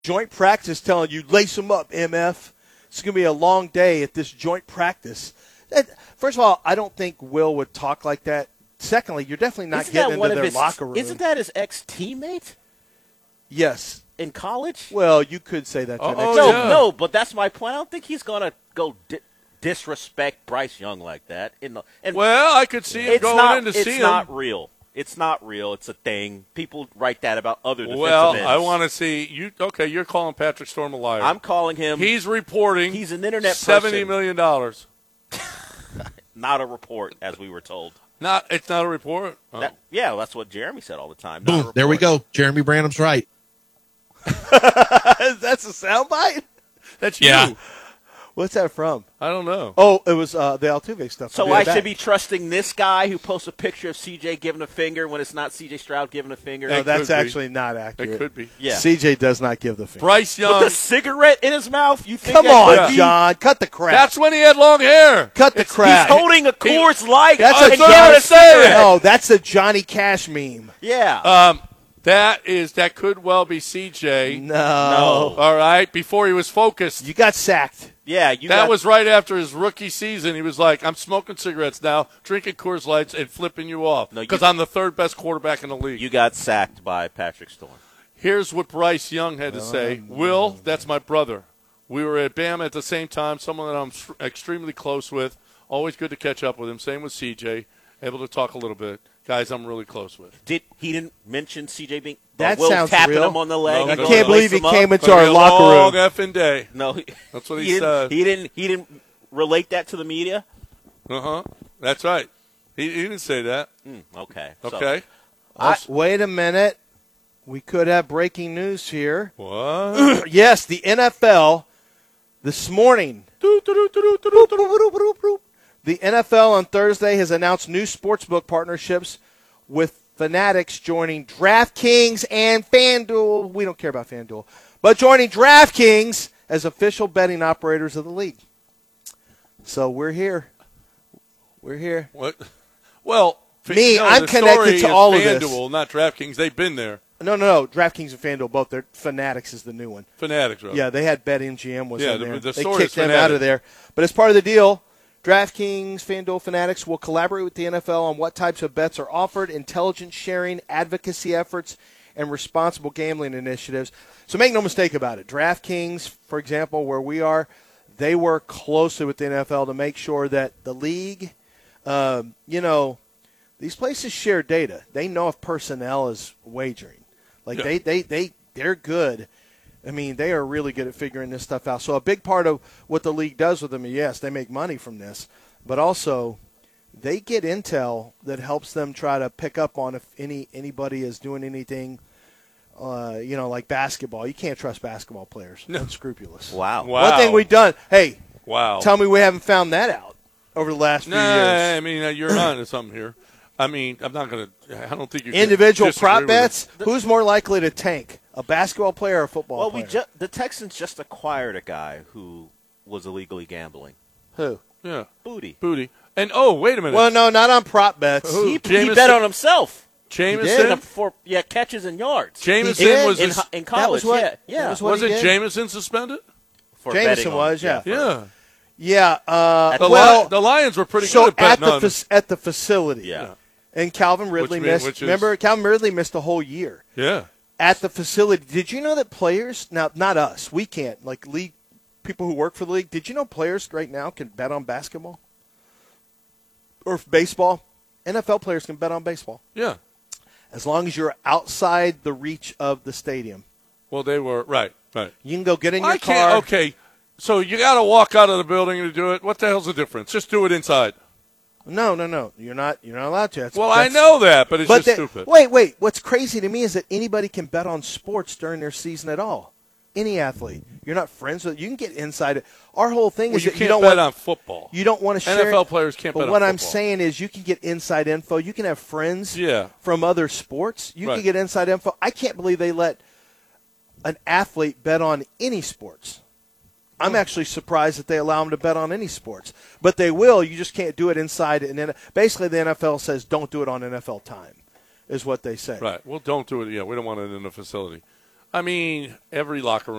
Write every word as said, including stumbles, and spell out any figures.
joint practice telling you, lace them up, M F. It's going to be a long day at this joint practice. That, first of all, I don't think Will would talk like that. Secondly, you're definitely not isn't getting into their his, locker room. Isn't that his ex-teammate? Yes. In college? Well, you could say that. To oh, next no, yeah. no, but that's my point. I don't think he's going to go di- disrespect Bryce Young like that. In the, and well, I could see him it's going not, in to it's see him. not real. It's not real. It's a thing. People write that about other defensive Well, ends. I want to see you. Okay, you're calling Patrick Storm a liar. I'm calling him. He's reporting. He's an internet seventy person. million dollars. Not a report, as we were told. Not. It's not a report. Oh. That, yeah, well, that's what Jeremy said all the time. Boom. There we go. Jeremy Branham's right. That's a soundbite? That's Yeah. you. What's that from? I don't know. Oh, it was uh, the Altuve stuff. So Yeah, I that. should be trusting this guy who posts a picture of C J giving a finger when it's not C J Stroud giving a finger? No, It that's could be. actually not It accurate. could be. Yeah. C J does not give the finger. Bryce Young. With a cigarette in his mouth? You think Come that on, could be- John. Cut the crap. That's when he had long hair. Cut the It's- crap. He's holding a Coors Light That's and a giving Johnny a cigarette. No, that's a Johnny Cash meme. Yeah. Um, that is that could well be C J. No. No. All right, before he was focused. You got sacked. yeah, you that got, was right after his rookie season. He was like, I'm smoking cigarettes now, drinking Coors Lights, and flipping you off No, you- because I'm the third best quarterback in the league. you got sacked by Patrick Storm. Here's what Bryce Young had to say. Will, that's my brother. We were at Bama at the same time, someone that I'm s- extremely close with. Always good to catch up with him. Same with C J. Able to talk a little bit. Guys I'm really close with. Did he didn't mention C J being That Will sounds tapping real. him on the leg? No, and I I going can't to lace believe he him up? came into Gonna our be a locker long room. effing day. No, he, That's what he didn't, said. He didn't. He didn't relate that to the media. Uh-huh. That's right. He, he didn't say that. Mm, okay. So, Okay. I, wait a minute. We could have breaking news here. What? Yes, the N F L this morning. The N F L on Thursday has announced new sportsbook partnerships with Fanatics joining DraftKings and FanDuel. We don't care about FanDuel, but joining DraftKings as official betting operators of the league. So we're here. We're here. What? Well, Me, no, I'm the connected story to is all of this. FanDuel, not DraftKings. They've been there. No, no, no. DraftKings and FanDuel both. They're Fanatics is the new one. Fanatics, right? Yeah, they had BetMGM was Yeah, in the- there. the they story kicked is them Fanatics. out of there. But as part of the deal, DraftKings, FanDuel, Fanatics will collaborate with the N F L on what types of bets are offered, intelligence sharing, advocacy efforts, and responsible gambling initiatives. So make no mistake about it. DraftKings, for example, where we are, they work closely with the N F L to make sure that the league, um, you know, these places share data. They know if personnel is wagering. Like Yeah. they, they, they, they're good. I mean, they are really good at figuring this stuff out. So a big part of what the league does with them, yes, they make money from this, but also they get intel that helps them try to pick up on if any anybody is doing anything, uh, you know, like basketball. You can't trust basketball players. No. Unscrupulous. Wow. Wow. One thing we've done, hey, Wow. tell me we haven't found that out over the last few Nah, years. I mean, uh, you're on to something here. I mean, I'm not going to – I don't think you can Individual disagree prop with bets, it. who's more likely to tank, a basketball player or a football Well, player? we ju- the Texans just acquired a guy who was illegally gambling. Who? it. Yeah. Booty. Booty. And, oh, wait a minute. Well, no, not on prop bets. Who? He, he Jameson- bet on himself. Jameson? In a- for yeah catches and yards. Jameson did? was in, this- hi- in That was college. what- yeah, that yeah. was what he Wasn't did? Jameson suspended? For Jameson betting on- was, yeah. Yeah. Yeah. Uh, The, well, Li- the Lions were pretty so good at at betting the on fac- at the facility. Yeah. And Calvin Ridley Which mean- missed. which is- remember, Calvin Ridley missed a whole year Yeah. at the facility. Did you know that players now, not us, we can't, like league people who work for the league. Did you know players right now can bet on basketball or baseball? N F L players can bet on baseball Yeah. as long as you're outside the reach of the stadium. Well, they were – right, right. You can go get in your I car. can't – okay. So you got to walk out of the building to do it. What the hell's the difference? Just do it inside. No, no, no. You're not. You're not allowed to. That's, Well, I that's- know that, but it's But just they- stupid. wait, wait. What's crazy to me is that anybody can bet on sports during their season at all. Any athlete. You're not friends with. You can get inside it. Our whole thing Well, is you that can't you don't bet want. on football. You don't want to share. N F L players can't But bet on what I'm football. saying is, you can get inside info. You can have friends. Yeah. From other sports, you Right. can get inside info. I can't believe they let an athlete bet on any sports. I'm actually surprised that they allow them to bet on any sports, but they will. You just can't do it inside. And then basically, the N F L says don't do it on N F L time, is what they say. Right. Well, don't do it. Yeah, we don't want it in the facility. I mean, every locker room